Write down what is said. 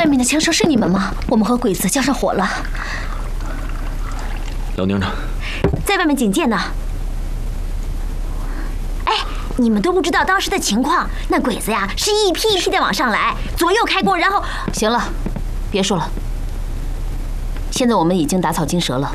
外面的枪声是你们吗？我们和鬼子交上火了。 辽宁呢？ 在外面警戒呢。哎，你们都不知道当时的情况，那鬼子呀是一批一批的往上来，左右开弓，然后…… 行了，别说了。现在我们已经打草惊蛇了。